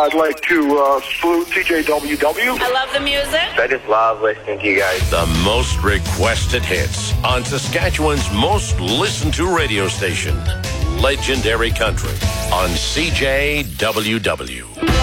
I'd like to salute CJWW. I love the music. I just love listening to you guys. The most requested hits on Saskatchewan's most listened to radio station, Legendary Country on CJWW.